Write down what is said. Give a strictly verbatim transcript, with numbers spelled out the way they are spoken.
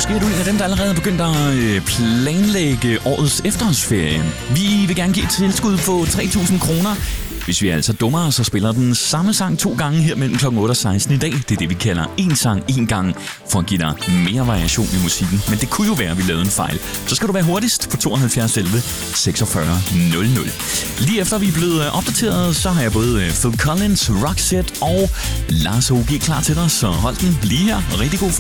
Måske er du en af dem, der allerede er begyndt at planlægge årets efterårsferie. Vi vil gerne give et tilskud på tre tusind kroner. Hvis vi er altså dummere, så spiller den samme sang to gange her mellem klokken otte og seksten i dag. Det er det, vi kalder en sang en gang, for at give dig mere variation i musikken. Men det kunne jo være, at vi lavede en fejl. Så skal du være hurtigst på tooghalvfjerds elleve seksogfyrre nul nul. Lige efter vi er blevet opdateret, så har jeg både Phil Collins, Roxette og Lars O G klar til dig. Så hold den lige her. Rigtig god